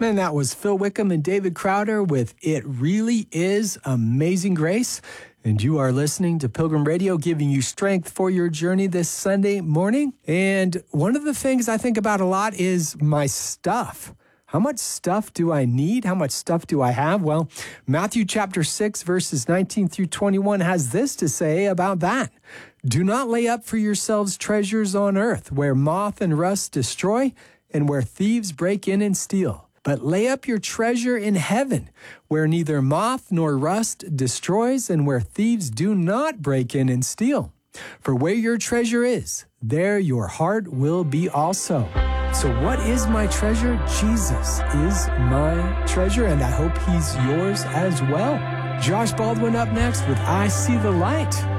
And that was Phil Wickham and David Crowder with It Really Is Amazing Grace. And you are listening to Pilgrim Radio, giving you strength for your journey this Sunday morning. And one of the things I think about a lot is my stuff. How much stuff do I need? How much stuff do I have? Well, Matthew chapter 6, verses 19 through 21 has this to say about that. Do not lay up for yourselves treasures on earth, where moth and rust destroy, and where thieves break in and steal. But lay up your treasure in heaven, where neither moth nor rust destroys, and where thieves do not break in and steal. For where your treasure is, there your heart will be also. So what is my treasure? Jesus is my treasure, and I hope he's yours as well. Josh Baldwin up next with I See the Light.